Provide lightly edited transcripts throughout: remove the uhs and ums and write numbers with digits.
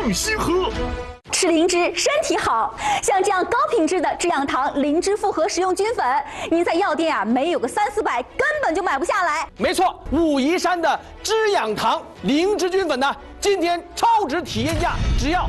放心喝。 吃灵芝身体好，像这样高品质的滋养堂灵芝复合食用菌粉，您在药店没有个300-400根本就买不下来。 没错，武夷山的滋养堂灵芝菌粉呢，今天超值体验价只要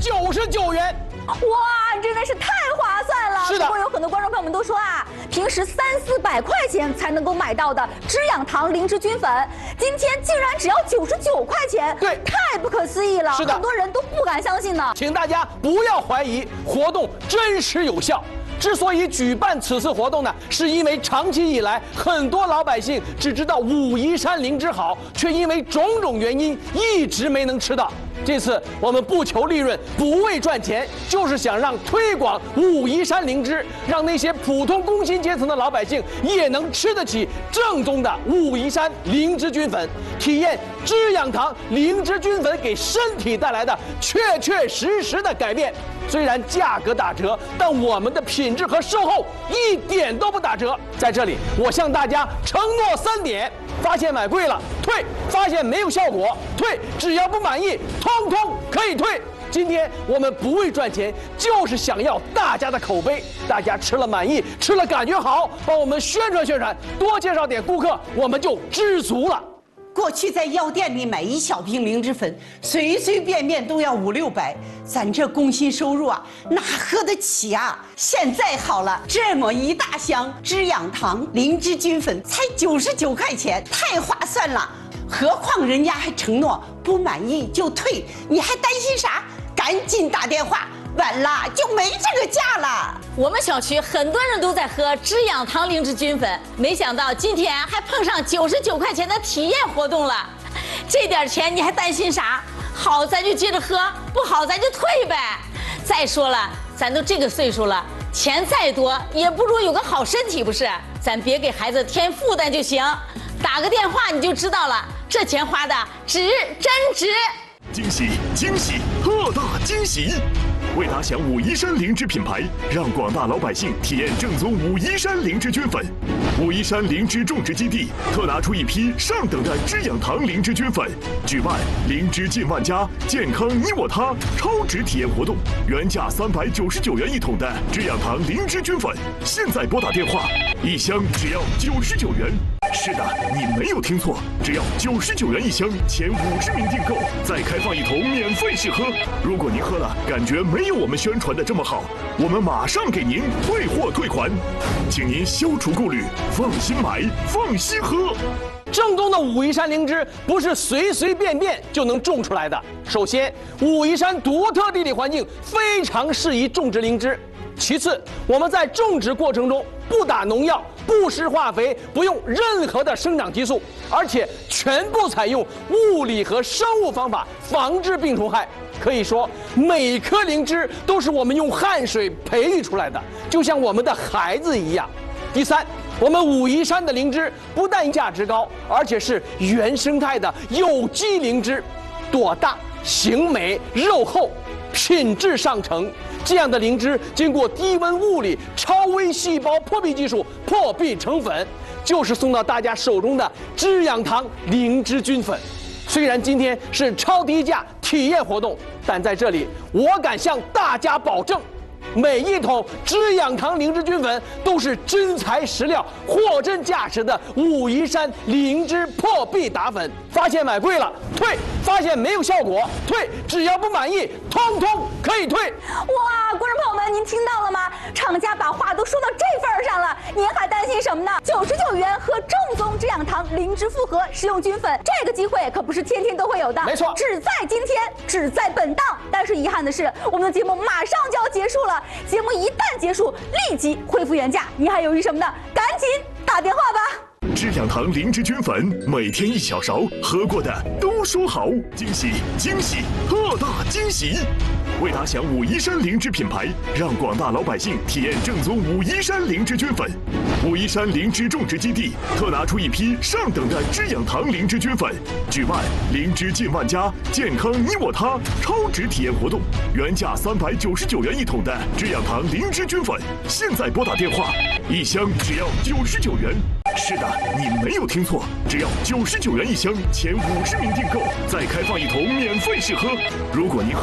99元。 哇，真的是太划算了！ 是的， 不过有很多观众朋友们都说啊，平时300-400块钱才能够买到的滋养堂灵芝菌粉，今天竟然只要99块钱， 对， 太不可思议了！ 是的， 很多人都不敢相信呢。 请大家不要怀疑，活动真实有效。之所以举办此次活动呢，是因为长期以来，很多老百姓只知道武夷山灵芝好，却因为种种原因一直没能吃到。这次我们不求利润，不为赚钱，就是想让推广武夷山灵芝，让那些普通工薪阶层的老百姓也能吃得起正宗的武夷山灵芝菌粉，体验滋养堂灵芝菌粉给身体带来的确实的改变。虽然价格打折，但我们的品质和售后一点都不打折。在这里，我向大家承诺3点：发现买贵了退，发现没有效果退，只要不满意，通通可以退。今天我们不为赚钱，就是想要大家的口碑，大家吃了满意，吃了感觉好，帮我们宣传，多介绍点顾客，我们就知足了。 过去在药店里买一小瓶灵芝粉，随便都要500-600，咱这工薪收入啊，哪喝得起啊？现在好了，这么一大箱滋养堂灵芝菌粉才99块钱，太划算了。何况人家还承诺不满意就退，你还担心啥？赶紧打电话，晚了就没这个价了。 我们小区很多人都在喝滋养堂灵芝菌粉，没想到今天还碰上99块钱的体验活动了。这点钱你还担心啥？好咱就接着喝，不好咱就退呗。再说了，咱都这个岁数了，钱再多也不如有个好身体，不是？咱别给孩子添负担就行。打个电话你就知道了，这钱花的值，真值。 惊喜，特大惊喜！为打响武夷山灵芝品牌，让广大老百姓体验正宗武夷山灵芝菌粉。武夷山灵芝种植基地特拿出一批上等的滋养堂灵芝菌粉，举办灵芝进万家，健康你我他超值体验活动，原价399元一桶的滋养堂灵芝菌粉，现在拨打电话，1箱只要99元。是的，你没有听错，只要99元一箱，前50名订购，再开放一桶免费试喝。如果您喝了感觉没有我们宣传的这么好，我们马上给您退货退款，请您消除顾虑，放心买，放心喝。 正宗的武夷山灵芝不是随便就能种出来的。首先，武夷山独特地理环境非常适宜种植灵芝。其次，我们在种植过程中不打农药，不施化肥，不用任何的生长激素，而且全部采用物理和生物方法防治病虫害。可以说，每颗灵芝都是我们用汗水培育出来的，就像我们的孩子一样。第三，我们武夷山的灵芝不但价值高，而且是原生态的有机灵芝，朵大、形美、肉厚，品质上乘。这样的灵芝经过低温物理超微细胞破壁技术破壁成粉，就是送到大家手中的滋养堂灵芝菌粉。虽然今天是超低价体验活动，但在这里我敢向大家保证，每一桶滋养堂灵芝菌粉都是真材实料、货真价实的武夷山灵芝破壁打粉。发现买贵了退，发现没有效果退，只要不满意，通通可以退。 哇，观众朋友们，您听到了吗？厂家把话都说到这份儿上了，您还担心什么呢？99元喝正宗滋养堂灵芝复合食用菌粉，这个机会可不是天天都会有的， 没错， 只在今天，只在本档。但是遗憾的是，我们的节目马上就要结束了，节目一旦结束，立即恢复原价，您还犹豫什么呢？赶紧打电话吧。 滋养堂灵芝菌粉，每天1小勺，喝过的都说好。惊喜，特大惊喜！为打响武夷山灵芝品牌，让广大老百姓体验正宗武夷山灵芝菌粉。武夷山灵芝种植基地特拿出一批上等的滋养堂灵芝菌粉，举办灵芝进万家，健康你我他超值体验活动，原价399元一桶的滋养堂灵芝菌粉，现在拨打电话，1箱只要99元。是的，你没有听错，只要99元一箱，前50名订购，再开放一桶免费试喝。如果您喝